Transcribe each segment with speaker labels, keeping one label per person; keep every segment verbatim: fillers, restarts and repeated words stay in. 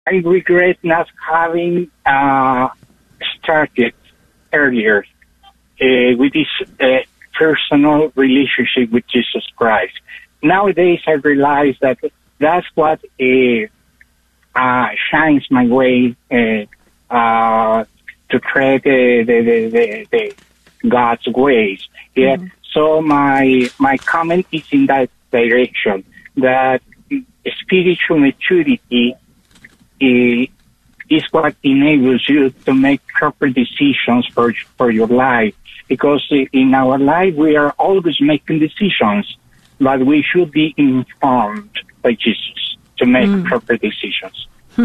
Speaker 1: I regret not having uh, started earlier uh, with this uh, personal relationship with Jesus Christ. Nowadays, I realize that that's what uh, uh, shines my way uh, uh, to tread the, the, the, the, the God's ways. Yeah. Mm-hmm. So my my comment is in that direction, that spiritual maturity is, is what enables you to make proper decisions for for your life. Because in our life we are always making decisions, but we should be informed by Jesus to make mm. proper decisions.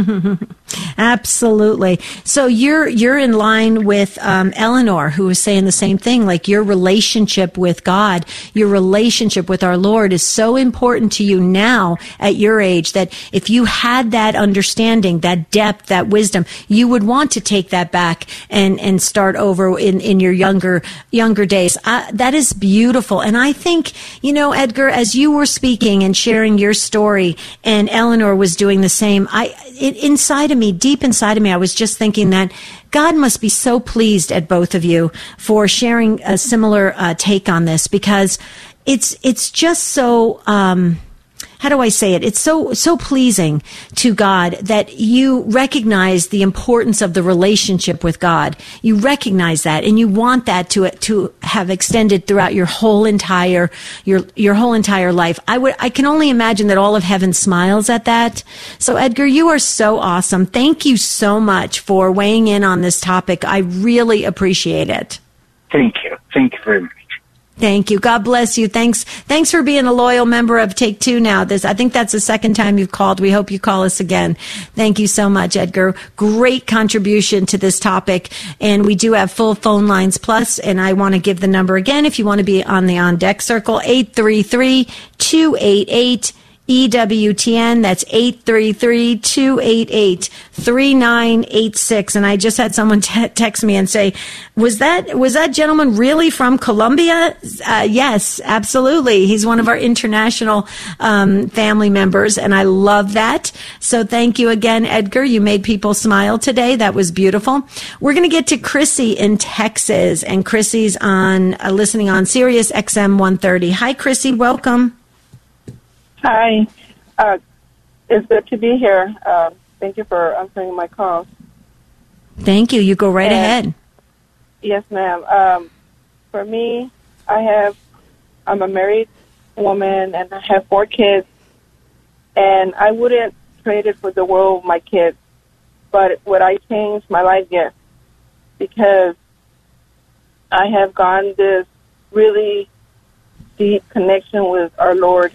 Speaker 2: Absolutely. So you're you're in line with um, Eleanor, who was saying the same thing. Like, your relationship with God, your relationship with our Lord is so important to you now at your age, that if you had that understanding, that depth, that wisdom, you would want to take that back and and start over in in your younger younger days. Uh, that is beautiful. And I think, you know, Edgar, as you were speaking and sharing your story, and Eleanor was doing the same, I it, inside of me, deep inside of me, I was just thinking that God must be so pleased at both of you for sharing a similar uh, take on this, because it's it's just so. Um, How do I say it? It's so so pleasing to God that you recognize the importance of the relationship with God. You recognize that, and you want that to to have extended throughout your whole entire your your whole entire life. I would I can only imagine that all of heaven smiles at that. So, Edgar, you are so awesome. Thank you so much for weighing in on this topic. I really appreciate it.
Speaker 1: Thank you. Thank you very much.
Speaker 2: Thank you. God bless you. Thanks. Thanks for being a loyal member of Take Two now. This, I think that's the second time you've called. We hope you call us again. Thank you so much, Edgar. Great contribution to this topic. And we do have full phone lines plus, and I want to give the number again if you want to be on the On Deck Circle, eight three three, two eight eight, E W T N. That's eight three three, two eight eight, three nine eight six. And I just had someone te- text me and say, was that, was that gentleman really from Colombia? Uh, yes, absolutely. He's one of our international, um, family members, and I love that. So thank you again, Edgar. You made people smile today. That was beautiful. We're going to get to Chrissy in Texas, and Chrissy's on, uh, listening on Sirius X M one thirty. Hi, Chrissy. Welcome.
Speaker 3: Hi. Uh, it's good to be here. Uh, thank you for answering my call.
Speaker 2: Thank you. You go right
Speaker 3: and,
Speaker 2: ahead.
Speaker 3: Yes, ma'am. Um, for me, I have, I'm a married woman, and I have four kids, and I wouldn't trade it for the world, my kids. But would I change my life? Yes. Because I have gone this really deep connection with our Lord.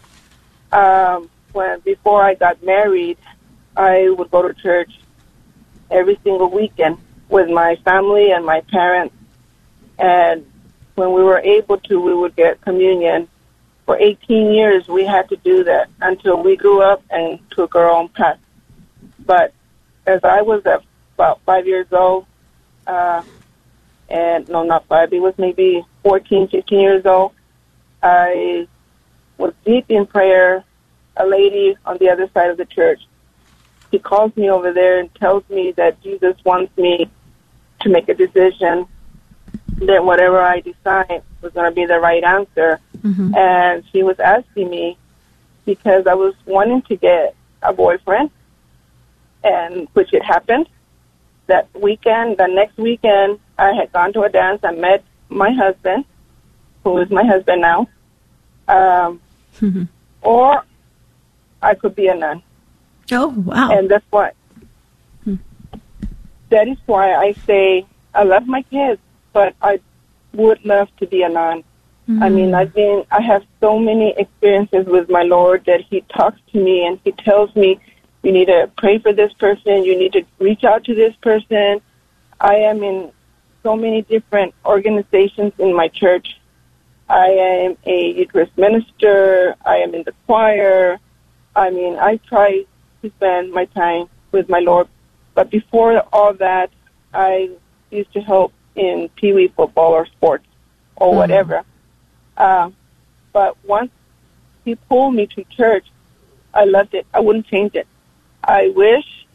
Speaker 3: Um, when before I got married, I would go to church every single weekend with my family and my parents. And when we were able to, we would get communion. For eighteen years, we had to do that until we grew up and took our own path. But as I was at about five years old, uh, and no, not five, it was maybe fourteen, fifteen years old, I was deep in prayer. A lady on the other side of the church, she calls me over there and tells me that Jesus wants me to make a decision, that whatever I decide was going to be the right answer. Mm-hmm. And she was asking me because I was wanting to get a boyfriend, and which it happened. That weekend, the next weekend, I had gone to a dance and met my husband, who is my husband now. Um, mm-hmm. Or I could be a nun.
Speaker 2: Oh, wow.
Speaker 3: And that's why, hmm. that is why I say I love my kids, but I would love to be a nun. Mm-hmm. I mean, I've been, I have so many experiences with my Lord that He talks to me and He tells me, you need to pray for this person, you need to reach out to this person. I am in so many different organizations in my church. I am a youth minister. I am in the choir. I mean, I try to spend my time with my Lord. But before all that, I used to help in Pee Wee football or sports or mm-hmm. whatever. Uh, but once He pulled me to church, I loved it. I wouldn't change it. I wish